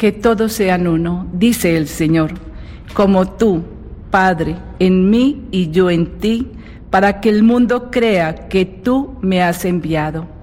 que todos sean uno, dice el Señor, como tú, Padre, en mí y yo en ti, para que el mundo crea que tú me has enviado.